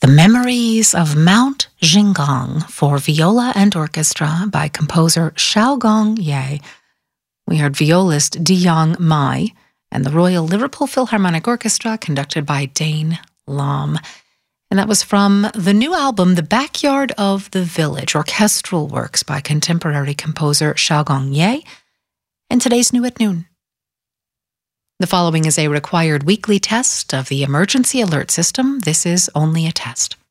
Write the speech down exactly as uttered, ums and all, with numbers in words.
The Memories of Mount Jingong for viola and orchestra by composer Xiaogong Ye. We heard violist Diyang Mai and the Royal Liverpool Philharmonic Orchestra conducted by Dane Lam. And that was from the new album, The Backyard of the Village, orchestral works by contemporary composer Xiaogong Ye, and today's New at Noon. The following is a required weekly test of the emergency alert system. This is only a test.